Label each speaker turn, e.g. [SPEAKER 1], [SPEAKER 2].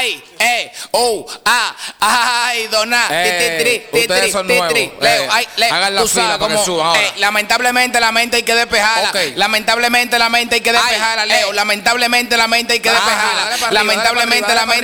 [SPEAKER 1] Ay, ay, dona.
[SPEAKER 2] Ustedes son nuevos.
[SPEAKER 1] Leo,
[SPEAKER 2] hagan la
[SPEAKER 1] tú
[SPEAKER 2] fila
[SPEAKER 1] sabes
[SPEAKER 2] para que
[SPEAKER 1] cómo,
[SPEAKER 2] suban ahora.
[SPEAKER 1] lamentablemente la mente hay que despejarla.
[SPEAKER 2] Ok.
[SPEAKER 1] Lamentablemente la mente hay que despejarla, Leo. Lamentablemente la mente hay que despejarla.
[SPEAKER 2] dale para arriba,
[SPEAKER 1] Lamentablemente
[SPEAKER 2] dale
[SPEAKER 1] la
[SPEAKER 2] para
[SPEAKER 1] mente